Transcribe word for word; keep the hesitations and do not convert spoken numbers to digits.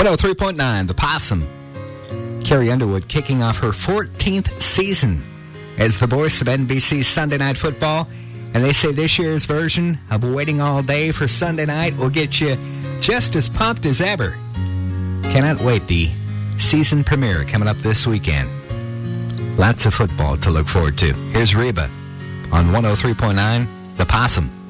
one oh three point nine, The Possum. Carrie Underwood kicking off her fourteenth season as the voice of N B C's Sunday Night Football. And they say this year's version of Waiting All Day for Sunday Night will get you just as pumped as ever. Cannot wait. The season premiere coming up this weekend. Lots of football to look forward to. Here's Reba on one oh three point nine, The Possum.